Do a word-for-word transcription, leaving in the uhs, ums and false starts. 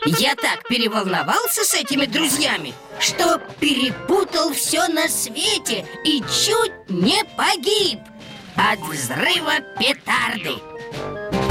Я так переволновался с этими друзьями, что перепутал все на свете и чуть не погиб от взрыва петарды.